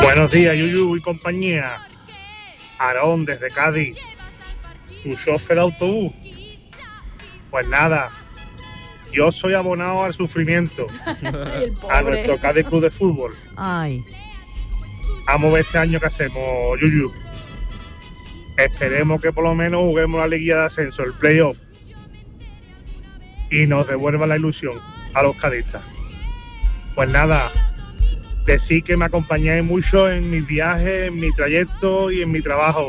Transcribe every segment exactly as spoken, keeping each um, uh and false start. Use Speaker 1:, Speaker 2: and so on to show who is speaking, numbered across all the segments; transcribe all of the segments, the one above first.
Speaker 1: Buenos días, Yuyu y compañía. Aarón, desde Cádiz. Tu chofer de autobús. Pues nada, yo soy abonado al sufrimiento. A nuestro Cádiz Club de Fútbol.
Speaker 2: Ay.
Speaker 1: Vamos a ver este año que hacemos, Yuyu. Esperemos que por lo menos juguemos la liguilla de ascenso, el playoff. Y nos devuelva la ilusión a los cadistas. Pues nada, decir que me acompañáis mucho en mis viajes, en mi trayecto y en mi trabajo.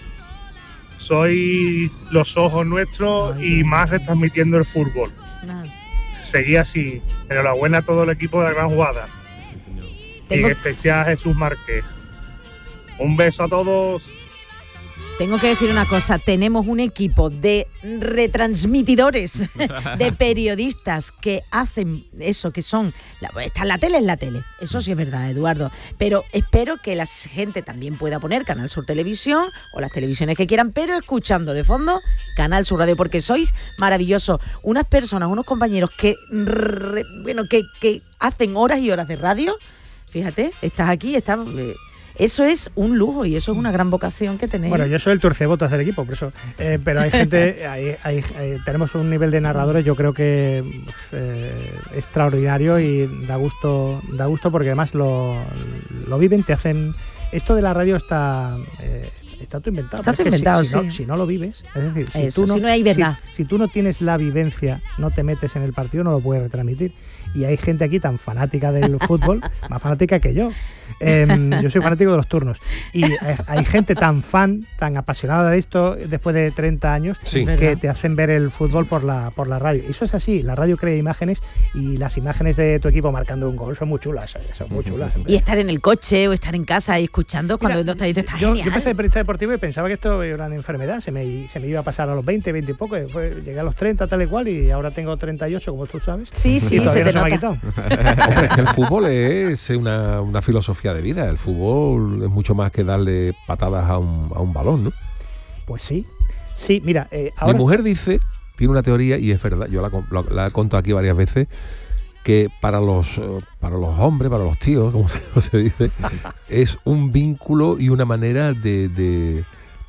Speaker 1: Soy los ojos nuestros Ay, y más retransmitiendo el fútbol. No. Seguí así. Enhorabuena a todo el equipo de la gran jugada. Sí, y en especial a Jesús Márquez. Un beso a todos.
Speaker 2: Tengo que decir una cosa, tenemos un equipo de retransmitidores, de periodistas que hacen eso, que son, la, está la tele es la tele, eso sí es verdad, Eduardo, pero espero que la gente también pueda poner Canal Sur Televisión o las televisiones que quieran, pero escuchando de fondo Canal Sur Radio, porque sois maravillosos, unas personas, unos compañeros que, re, bueno, que, que hacen horas y horas de radio, fíjate, estás aquí, estás... Eh, Eso es un lujo y eso es una gran vocación que tenéis.
Speaker 3: Bueno, yo soy el torcebotas del equipo, por eso. Eh, pero hay gente, hay, hay, hay, tenemos un nivel de narradores, yo creo que eh, extraordinario y da gusto, da gusto porque además lo, lo viven, te hacen. Esto de la radio está. Eh, Está todo inventado.
Speaker 2: Está todo inventado,
Speaker 3: si, si,
Speaker 2: sí.
Speaker 3: no, si no lo vives, es decir, si,
Speaker 2: Eso,
Speaker 3: tú no,
Speaker 2: si no hay verdad.
Speaker 3: Si, si tú no tienes la vivencia, no te metes en el partido, no lo puedes retransmitir. Y hay gente aquí tan fanática del fútbol, más fanática que yo. Eh, yo soy fanático de los turnos. Y hay, hay gente tan fan, tan apasionada de esto después de treinta años,
Speaker 4: sí,
Speaker 3: que te hacen ver el fútbol por la, por la radio. Eso es así, la radio crea imágenes y las imágenes de tu equipo marcando un gol son muy chulas, son muy chulas.
Speaker 2: Y estar en el coche o estar en casa y escuchando cuando
Speaker 3: Mira,
Speaker 2: los trayectos está
Speaker 3: yo,
Speaker 2: genial.
Speaker 3: Yo empecé de periodista deportivo y pensaba que esto era una enfermedad, se me, se me iba a pasar a los veinte, veinte y poco, después llegué a los treinta tal y cual y ahora tengo treinta y ocho, como tú sabes.
Speaker 2: Sí, sí,
Speaker 3: y
Speaker 2: se te
Speaker 3: no
Speaker 2: nota.
Speaker 3: Se me ha quitado.
Speaker 4: Hombre, es que el fútbol es una, una filosofía de vida. El fútbol es mucho más que darle patadas a un, a un balón, ¿no?
Speaker 3: Pues sí. Sí, mira, eh, ahora...
Speaker 4: Mi mujer dice, tiene una teoría, y es verdad, yo la, la, la he contado aquí varias veces, que para los, para los hombres, para los tíos, como se, como se dice, es un vínculo y una manera de... de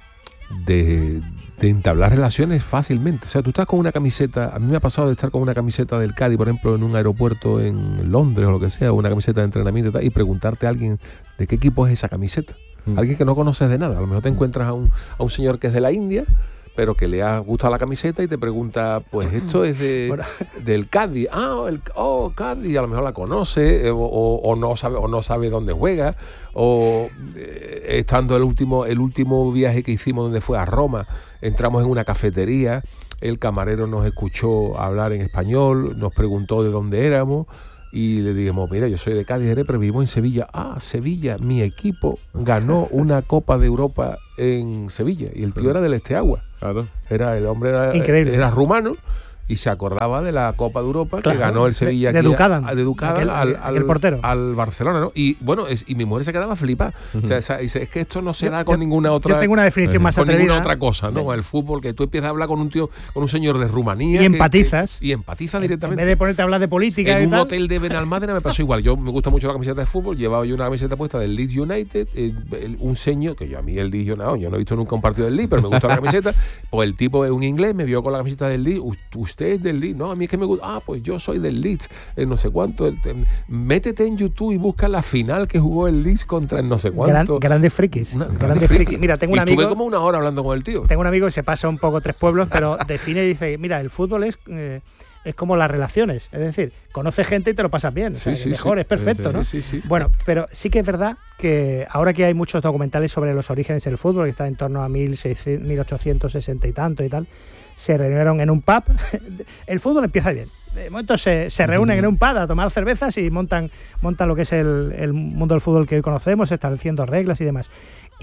Speaker 4: De, de entablar relaciones fácilmente. O sea, tú estás con una camiseta, a mí me ha pasado de estar con una camiseta del Cádiz, por ejemplo, en un aeropuerto en Londres o lo que sea, o una camiseta de entrenamiento y, tal, y preguntarte a alguien de qué equipo es esa camiseta. Mm. Alguien que no conoces de nada. A lo mejor te encuentras a un, a un señor que es de la India, pero que le ha gustado la camiseta y te pregunta, pues esto es de del Cádiz. Ah, el, oh, Cádiz, a lo mejor la conoce, o, o, o no sabe, o no sabe dónde juega, o eh, estando el último, el último viaje que hicimos, donde fue a Roma, entramos en una cafetería, el camarero nos escuchó hablar en español, nos preguntó de dónde éramos. Y le dijimos, mira, yo soy de Cádiz, pero vivimos en Sevilla. Ah, Sevilla, mi equipo ganó una Copa de Europa en Sevilla. Y el tío era del Esteagua.
Speaker 5: Claro.
Speaker 4: Era, el hombre era,
Speaker 3: Increíble.
Speaker 4: era rumano y se acordaba de la Copa de Europa, claro, que ganó el Sevilla
Speaker 3: de, de
Speaker 4: aquí
Speaker 3: Ducadan,
Speaker 4: a, de Ducadan al, al,
Speaker 3: el portero.
Speaker 4: al Barcelona, ¿no? Y bueno, es, y mi mujer se quedaba flipada. Uh-huh. O sea, esa, dice, es que esto no se
Speaker 3: yo,
Speaker 4: da con
Speaker 3: yo,
Speaker 4: ninguna otra...
Speaker 3: Yo tengo una definición más
Speaker 4: con
Speaker 3: atrevida.
Speaker 4: ninguna otra cosa, ¿no? Con el fútbol, que tú empiezas a hablar con un tío, con un señor de Rumanía.
Speaker 3: Y
Speaker 4: que,
Speaker 3: empatizas.
Speaker 4: Que, y empatizas directamente.
Speaker 3: En vez de ponerte a hablar de política
Speaker 4: en
Speaker 3: y
Speaker 4: un
Speaker 3: tal.
Speaker 4: hotel de Benalmádena me pasó igual. Yo me gusta mucho la camiseta de fútbol, llevaba yo una camiseta puesta del Leeds United, el, el, un señor, que yo a mí el Leeds, no, yo no he visto nunca un partido del Leeds, pero me gusta la camiseta, pues el tipo es un inglés, me vio con la camiseta del Leeds, usted es del Leeds, no, a mí es que me gusta, ah, pues yo soy del Leeds, eh, no sé cuánto, el, te, métete en YouTube y busca la final que jugó el Leeds contra el no sé cuánto.
Speaker 3: Gran, grandes frikis.
Speaker 4: Una,
Speaker 3: grandes
Speaker 4: grandes
Speaker 3: frikis.
Speaker 4: frikis.
Speaker 3: Mira, tengo un
Speaker 4: y
Speaker 3: amigo...
Speaker 4: estuve como una hora hablando con el tío.
Speaker 3: Tengo un amigo que se pasa un poco tres pueblos, pero define y dice, mira, el fútbol es... Eh, es como las relaciones, es decir, conoces gente y te lo pasas bien, o sea,
Speaker 4: sí, sí,
Speaker 3: mejor,
Speaker 4: sí.
Speaker 3: es perfecto, ¿no?
Speaker 4: Sí, sí, sí.
Speaker 3: Bueno, pero sí que es verdad que ahora que hay muchos documentales sobre los orígenes del fútbol, que está en torno a mil ochocientos sesenta y tanto y tal, se reunieron en un pub. El fútbol empieza bien. De momento se, se reúnen en un pub a tomar cervezas y montan, montan lo que es el, el mundo del fútbol que hoy conocemos, estableciendo reglas y demás.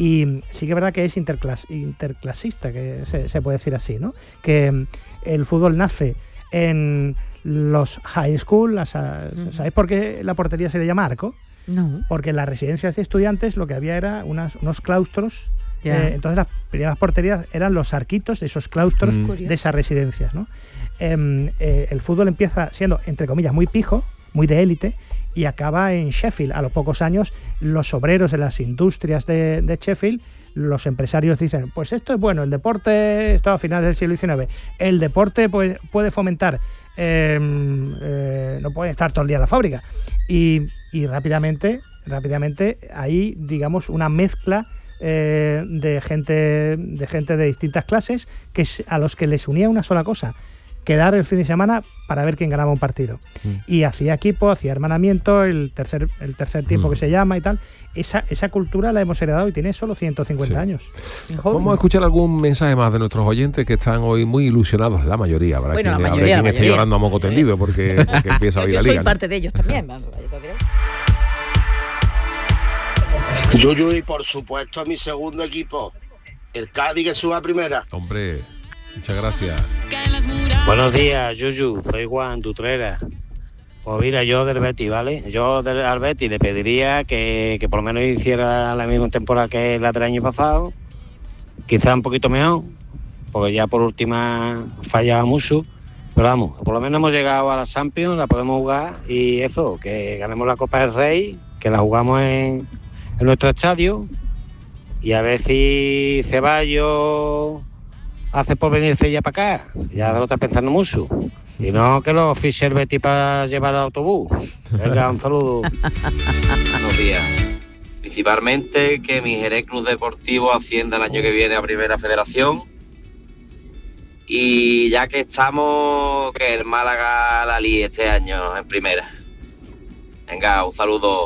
Speaker 3: Y sí que es verdad que es interclas, interclasista, que se, se puede decir así, ¿no? Que el fútbol nace en los high school. Las, ¿sabéis por qué la portería se le llama arco?
Speaker 2: No.
Speaker 3: Porque en las residencias de estudiantes lo que había era unas, unos claustros.
Speaker 2: Yeah.
Speaker 3: Eh, entonces las primeras porterías eran los arquitos de esos claustros
Speaker 2: mm.
Speaker 3: de esas residencias, ¿no? Eh, eh, el fútbol empieza siendo, entre comillas, muy pijo, muy de élite, y acaba en Sheffield. A los pocos años, los obreros de las industrias de, de Sheffield, los empresarios dicen, pues esto es bueno, el deporte, esto a finales del siglo diecinueve, el deporte pues, puede fomentar, eh, eh, no puede estar todo el día en la fábrica. Y, y rápidamente, rápidamente hay, digamos, una mezcla eh, de gente de gente de distintas clases que a los que les unía una sola cosa: quedar el fin de semana para ver quién ganaba un partido. Mm. Y hacía equipo, hacía hermanamiento, el tercer el tercer tiempo mm. que se llama y tal. Esa esa cultura la hemos heredado y tiene solo ciento cincuenta sí. años.
Speaker 4: Vamos a escuchar algún mensaje más de nuestros oyentes que están hoy muy ilusionados, la mayoría. Habrá
Speaker 2: bueno,
Speaker 4: quien,
Speaker 2: la
Speaker 4: habrá
Speaker 2: mayoría,
Speaker 4: quien
Speaker 2: la
Speaker 4: esté
Speaker 2: mayoría.
Speaker 4: llorando a moco tendido porque, porque empieza a ir la liga.
Speaker 2: Yo soy parte de ellos también.
Speaker 5: Yuyu, y por supuesto mi segundo equipo, el Cádiz, que suba a primera.
Speaker 4: Hombre, muchas gracias.
Speaker 6: Buenos días, Yuyu, soy Juan Tutrera. Pues mira, yo del Betis, ¿vale? Yo del al Betis le pediría que, que por lo menos hiciera la misma temporada que la del año pasado, quizá un poquito mejor, porque ya por última fallaba mucho, pero vamos, por lo menos hemos llegado a la Champions, la podemos jugar, y eso, que ganemos la Copa del Rey, que la jugamos en, en nuestro estadio, y a ver si Ceballos hace por venirse ya para acá, ya lo está pensando mucho. Y no que lo fiche el Betis para llevar al autobús. Venga, un saludo.
Speaker 7: Buenos días. Principalmente que mi Jerez Club Deportivo ascienda el año que viene a Primera Federación. Y ya que estamos, que el Málaga la líe este año en Primera. Venga, un saludo.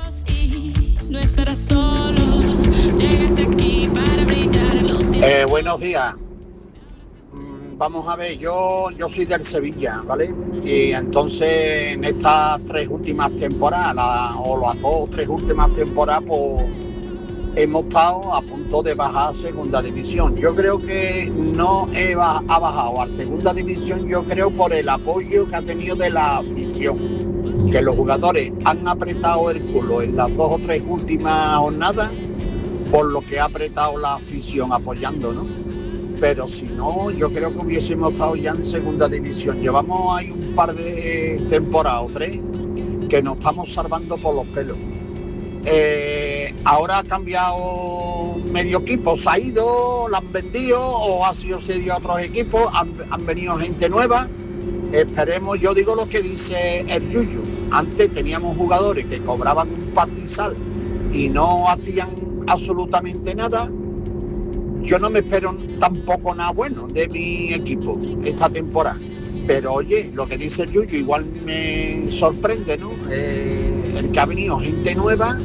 Speaker 8: Eh, buenos días. Vamos a ver, yo yo soy del Sevilla, ¿vale? Y entonces en estas tres últimas temporadas, la, o las dos o tres últimas temporadas, pues hemos estado a punto de bajar a segunda división. Yo creo que no he, ha bajado a segunda división, yo creo por el apoyo que ha tenido de la afición. Que los jugadores han apretado el culo en las dos o tres últimas jornadas, por lo que ha apretado la afición apoyando, ¿no? Pero si no, yo creo que hubiésemos estado ya en segunda división. Llevamos ahí un par de temporadas o tres que nos estamos salvando por los pelos. Eh, ahora ha cambiado medio equipo, se ha ido, lo han vendido o ha sido cedido a otros equipos, han, han venido gente nueva. Esperemos, yo digo lo que dice el Yuyu. Antes teníamos jugadores que cobraban un pastizal y no hacían absolutamente nada. Yo no me espero tampoco nada bueno de mi equipo esta temporada. Pero oye, lo que dice el Yuyu igual me sorprende, ¿no? Eh, el que ha venido gente nueva.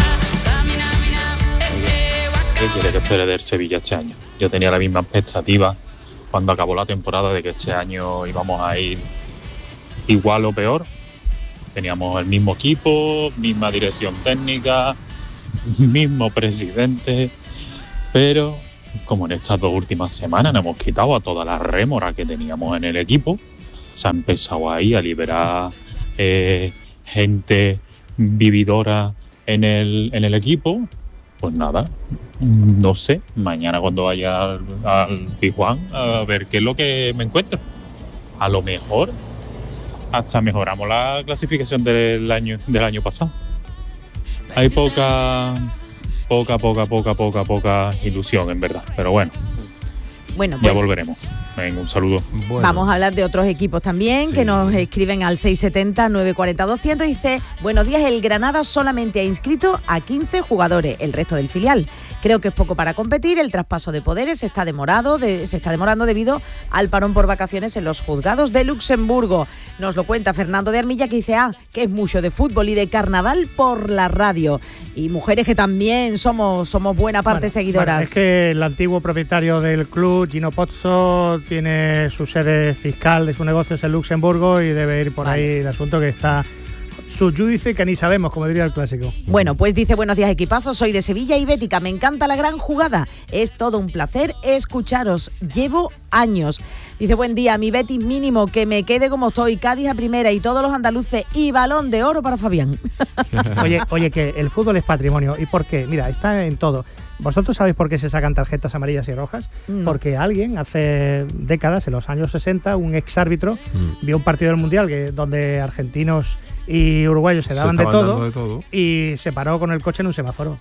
Speaker 9: ¿Qué quiere que espere del Sevilla este año? Yo tenía la misma expectativa cuando acabó la temporada de que este año íbamos a ir igual o peor. Teníamos el mismo equipo, misma dirección técnica, mismo presidente, pero como en estas dos últimas semanas nos hemos quitado a toda la rémora que teníamos en el equipo, se ha empezado ahí a liberar eh, gente vividora en el, en el equipo. Pues nada, no sé, mañana cuando vaya al, al Pijuán a ver qué es lo que me encuentro. A lo mejor hasta mejoramos la clasificación del año, del año pasado. Hay poca... Poca, poca, poca, poca, poca ilusión, en verdad. Pero bueno,
Speaker 2: bueno pues,
Speaker 9: ya volveremos. Venga, un saludo.
Speaker 2: Bueno. Vamos a hablar de otros equipos también, sí, que nos escriben al seis setenta, nueve cuarenta, doscientos. Dice, buenos días, el Granada solamente ha inscrito a quince jugadores, el resto del filial. Creo que es poco para competir, el traspaso de poderes está demorado, de, se está demorando debido al parón por vacaciones en los juzgados de Luxemburgo. Nos lo cuenta Fernando de Armilla, que dice, ah, que es mucho de fútbol y de carnaval por la radio. Y mujeres que también somos, somos buena parte bueno, seguidoras.
Speaker 3: Bueno, es que el antiguo propietario del club, Gino Pozzo, tiene su sede fiscal de su negocio en Luxemburgo y debe ir por vale. ahí el asunto que está su judice que ni sabemos, como diría el clásico.
Speaker 2: Bueno, pues dice, buenos días equipazos, soy de Sevilla y Bética, me encanta la gran jugada, es todo un placer escucharos, llevo años. Dice, buen día, mi Betis mínimo, que me quede como estoy, Cádiz a primera y todos los andaluces y balón de oro para Fabián.
Speaker 3: Oye, oye, que el fútbol es patrimonio. ¿Y por qué? Mira, está en todo. ¿Vosotros sabéis por qué se sacan tarjetas amarillas y rojas? No. Porque alguien hace décadas, en los años sesenta, un exárbitro mm. vio un partido del Mundial que, donde argentinos y uruguayos se daban se de, todo, de todo y se paró con el coche en un semáforo.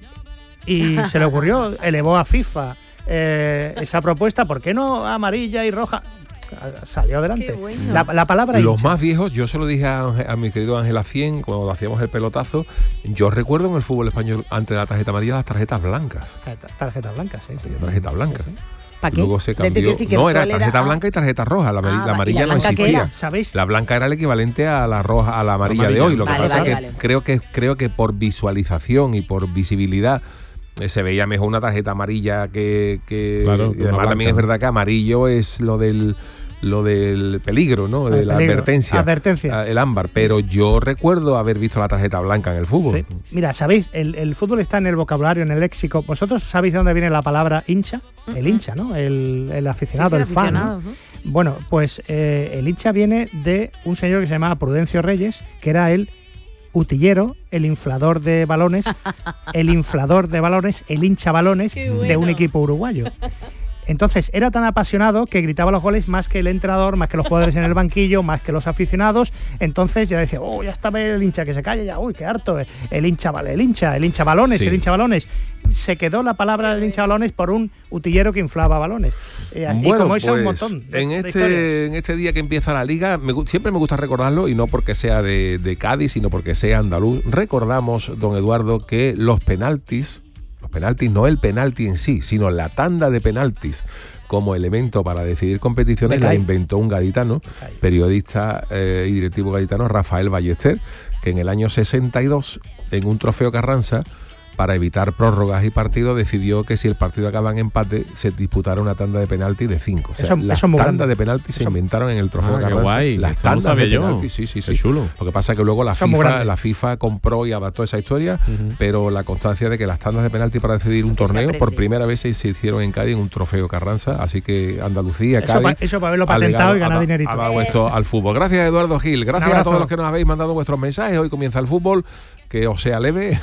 Speaker 3: Y se le ocurrió, elevó a FIFA eh, esa propuesta, ¿por qué no amarilla y roja? Salió adelante. Bueno. La, la palabra
Speaker 4: Los
Speaker 3: hincha.
Speaker 4: Más viejos, yo se lo dije a, a mi querido Ángel Acien cuando hacíamos el pelotazo. Yo recuerdo en el fútbol español, antes de la tarjeta amarilla, las tarjetas blancas.
Speaker 3: Tarjetas blancas, sí. sí
Speaker 4: tarjetas blancas. Sí, sí.
Speaker 2: ¿Para qué?
Speaker 4: Luego se cambió. No, era tarjeta era... blanca y tarjeta roja. La, ah, la amarilla la no existía.
Speaker 3: ¿Sabéis?
Speaker 4: La blanca era el equivalente a la roja, a la amarilla, amarilla. de hoy. Lo que vale, pasa vale, es que vale. creo que creo que por visualización y por visibilidad eh, se veía mejor una tarjeta amarilla que, que claro, y además también es verdad que amarillo es lo del lo del peligro, ¿no? De el la peligro. advertencia.
Speaker 3: Advertencia.
Speaker 4: El ámbar. Pero yo recuerdo haber visto la tarjeta blanca en el fútbol.
Speaker 3: Sí. Mira, ¿sabéis? El, el fútbol está en el vocabulario, en el léxico. ¿Vosotros sabéis de dónde viene la palabra hincha? Uh-huh. El hincha, ¿no? El, el aficionado, sí, sí, el, el fan. ¿no? Uh-huh. Bueno, pues eh, el hincha viene de un señor que se llamaba Prudencio Reyes, que era el utillero, el inflador de balones, el inflador de balones, el hincha balones bueno. de un equipo uruguayo. Entonces era tan apasionado que gritaba los goles más que el entrenador, más que los jugadores en el banquillo, más que los aficionados. Entonces ya decía, oh, ya está el hincha, que se calle ya, uy, qué harto, el hincha, el hincha, el hincha balones, sí. el hincha balones. Se quedó la palabra del hincha balones por un utillero que inflaba balones. Eh, bueno, y como eso pues, un montón de,
Speaker 4: en, este,
Speaker 3: de
Speaker 4: en este día que empieza la Liga, me, siempre me gusta recordarlo, y no porque sea de, de Cádiz, sino porque sea andaluz. Recordamos, don Eduardo, que los penaltis, los penaltis, no el penalti en sí, sino la tanda de penaltis como elemento para decidir competiciones, la inventó un gaditano, periodista eh, y directivo gaditano, Rafael Ballester, que en el año sesenta y dos, en un trofeo Carranza, para evitar prórrogas y partidos, decidió que si el partido acaba en empate, se disputara una tanda de penalti de cinco. O sea, eso, las eso tandas de penalti se inventaron en el trofeo
Speaker 9: ah,
Speaker 4: Carranza.
Speaker 9: Guay.
Speaker 4: Las
Speaker 9: eso
Speaker 4: tandas
Speaker 9: no
Speaker 4: de
Speaker 9: yo.
Speaker 4: penalti, sí, sí, sí.
Speaker 9: chulo.
Speaker 4: Lo que pasa es que luego la FIFA, la FIFA compró y adaptó esa historia, uh-huh. pero la constancia de que las tandas de penalti para decidir un torneo, por primera vez se, se hicieron en Cádiz en un trofeo Carranza, así que Andalucía,
Speaker 3: eso
Speaker 4: Cádiz...
Speaker 3: Pa, eso para haberlo patentado y ganar
Speaker 4: ha,
Speaker 3: dinerito.
Speaker 4: Ha dado esto al fútbol. Gracias, Eduardo Gil. Gracias a todos los que nos habéis mandado vuestros mensajes. Hoy comienza el fútbol. Que os sea leve,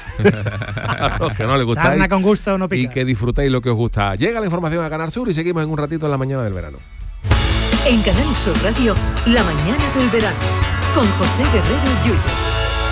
Speaker 4: a los que no les gustáis,
Speaker 3: sarna con gusto, no pica.
Speaker 4: Y que disfrutéis lo que os gusta. Llega la información a Canal Sur y seguimos en un ratito en la mañana del verano.
Speaker 10: En Canal Sur Radio, la mañana del verano, con José Guerrero Yuyo.